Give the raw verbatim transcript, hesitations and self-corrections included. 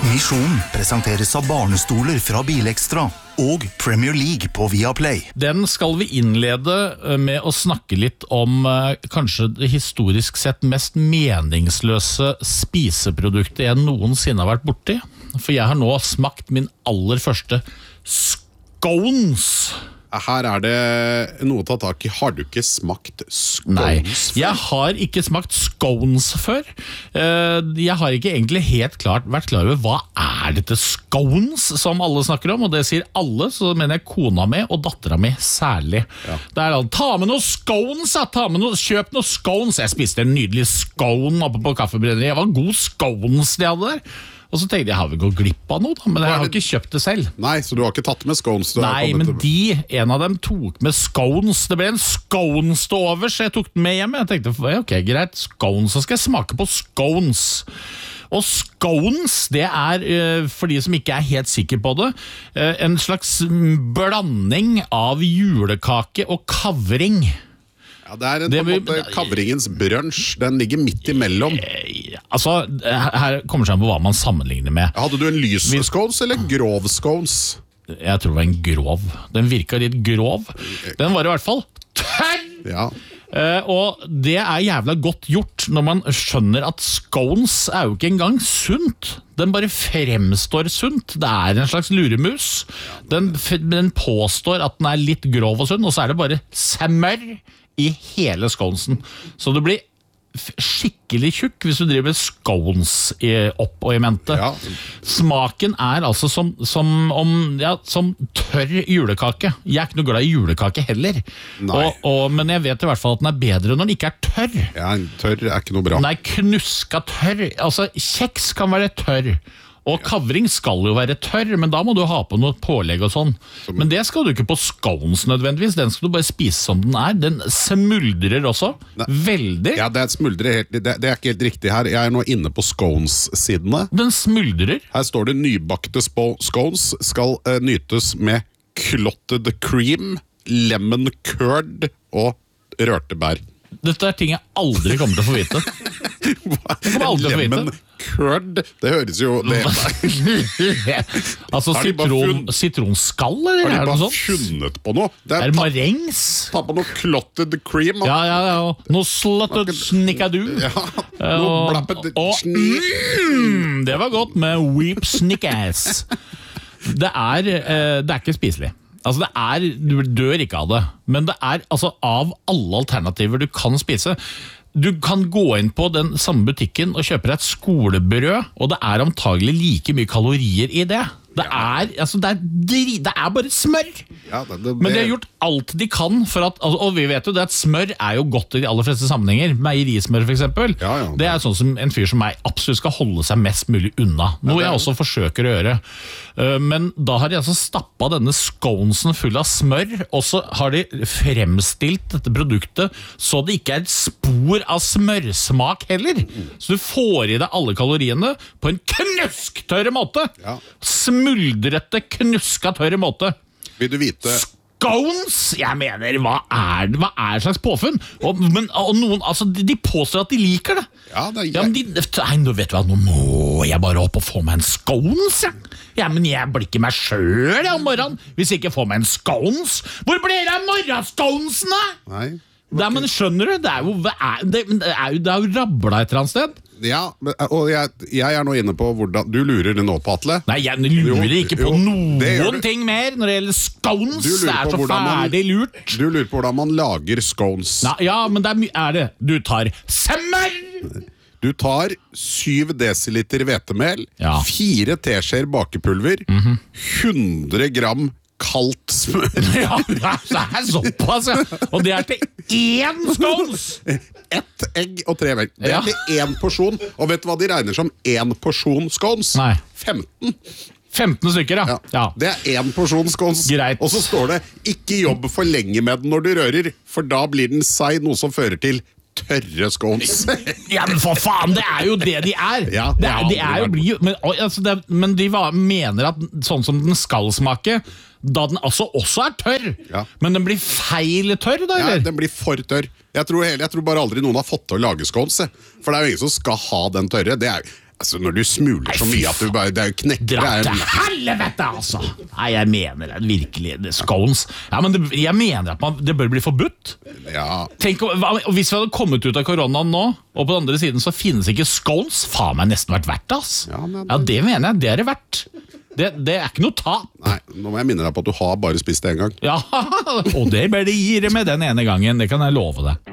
Misjon presenteres av barnestoler fra Bilekstra og Premier League på Viaplay. Den skal vi innlede med å snakke litt om eh, kanskje det historisk sett mest meningsløse spiseproduktet jeg noensinne har vært borti. For jeg har nå smakt min aller første scones. Her er det noe å ta tak i. Har du ikke smakt scones? Nei, jeg har ikke smakt scones før. Jeg har ikke egentlig helt klart vært klar over hva er dette scones som alle snakker om, og det sier alle, så mener jeg kona mi og datteren mi særlig. Ja. Det er da, ta med noe scones, ja. ta med noe, kjøp noe scones. Jeg spiste en nydelig scone oppe på kaffebrenneriet. Det var god scones de hadde der. Og så tenkte jeg, har vi gått glipp av noe da? Men jeg har ikke kjøpt det selv. Nei, så du har ikke tatt med scones? Nei, men de, en av dem tok med scones. Det ble en scones til over, så jeg tok den med hjem. Jeg tenkte, ok, greit, scones, så skal jeg smake på scones. Og scones, det er, for de som ikke er helt sikre på det, en slags blanding av julekake og kavring. Ja, det er en, det, på en måte kavringens brunch. Den ligger midt imellom. Altså, her kommer det an på hva man sammenligner med. Hadde du en lys scones eller grov scones? Jeg tror det var en grov. Den virket litt grov. Den var i hvert fall tørr! Ja. Uh, og det er jævla godt gjort når man skjønner at scones er jo ikke engang sunt. Den bare fremstår sunt. Det er en slags luremus. Den, den påstår at den er litt grov og sunn, og så er det bare smør i hele sconesen. Så du blir skikkelig tjukk hvis du driver scones i, opp og i mente. Ja. Smaken er altså som, som, om, ja, som tørr julekake. Jeg er ikke noe glad i julekake heller. Og, og, men jeg vet i hvert fall at den er bedre når den ikke er tørr. Ja, tørr er ikke noe bra. Den er knuska tørr. Altså, kjeks kan være tørr. Og kavring skal jo være tørr, men da må du ha på noe pålegg og sånn. Men det skal du ikke på scones nødvendigvis, den skal du bare spise som den er. Den smuldrer også, Nei. veldig. Ja, det er, smuldrer helt, det, det er ikke helt riktig her. Jeg er nå inne på scones-sidene. Den smuldrer. Her står det nybakte scones skal uh, nytes med clotted cream, lemon curd og rørte bær. Dette er ting jeg aldri kommer til å få vite. Jeg kommer aldri til å få vite. Lemon curd, det høres jo det Altså sitron, sitronskall eller har de er det bare noe sånt? funnet på noe? Det er, er det marengs? Ta på noe clotted cream. Ja, ja, ja. Noe slotted snickadoo. Ja, noe blappet og, mm, det var godt med weep snickass. Det er, eh, det er ikke spiselig. Altså det er, du dør ikke av det, men det er altså av alle alternativer du kan spise. Du kan gå inn på den samme butikken og kjøpe deg et skolebrød, og det er antagelig like mye kalorier i det. Det er, altså det er, det er bare smør. Ja, det, det, Men de har gjort alt de kan for at, altså, og vi vet jo det at smør er jo godt i de aller fleste sammenhenger. Meierismør for eksempel. Ja, ja, det er sånn som en fyr som meg absolutt skal holde seg mest mulig unna. Noe jeg også forsøker å gjøre. Men da har de altså stappet denne sconesen full av smør, og så har de fremstilt dette produktet så det ikke er et spor av smørsmak heller. Så du får i deg alle kaloriene på en knusktørre måte. Ja. Smuldrete, knuska tørre måte. Vil du vite Scones? Jeg mener, hva er det? Hva er slags påfunn? Og, men, og noen, altså, de, de påstår at de liker det. Ja, det er ja, men de, nei, nå vet du hva, nå må jeg bare opp og få meg en scones, ja. Ja, men jeg blir ikke meg selv om morgenen hvis jeg ikke får meg en scones. Hvor blir det av morgensconesen da? Nei. Nei, men skjønner du, det er jo, det er, det er jo, det er jo rabla et eller annet sted. Ja, og jeg, jeg er nå inne på hvordan du lurer det nå på, Atle. Nei, jeg lurer ikke på jo, noen ting mer når det gjelder scones. Det er så ferdig lurt. Du lurer på hvordan man lager scones. Nei, ja, men det er, er det. Du tar smør. Du tar syv desiliter hvetemel, ja. fire teskjeer bakepulver, mm-hmm. hundre gram kaldt smør. Ja, det er såpass, ja. Og det er til én scones. Ett egg og tre vegg. Det er ja. til én porsjon. Og vet du hva de regner som én porsjon scones? Nei. femten. femten stykker, ja. ja. Det er én porsjon scones. Greit. Og så står det, ikke jobb for lenge med den når du rører, for da blir den seig, noe som fører til tørre scones. Ja, men for faen, det er jo det de er. Ja, det er, de er jo, blir, men, altså, det, men de var, mener at sånn som den skal smake, da den altså også er tørr. Ja. Men den blir feil tørr, da, eller? Ja, den blir for tørr. Jeg tror, hele, jeg tror bare aldri noen har fått til å lage scones, for det er jo ingen som skal ha den tørre. Det er, Altså, når du smuler så mye at du bare det er jo knekker Dra det til er, helvete, altså! Nei, jeg mener det virkelig. Det, scones. Ja, men det, jeg mener at man, det bør bli forbudt. ja, Tenk, om- hva- Hvis vi hadde kommet ut av koronaen nå, og på den andre siden så finnes ikke scones, faen meg nesten vært verdt det, ass. Ja, men- Ja, det mener jeg, det er det verdt. Det, det er ikke noe tap. Nei, nå må jeg minne deg på at du har bare spist det en gang. Ja, og det bør de gi deg med den ene gangen, det kan jeg love deg.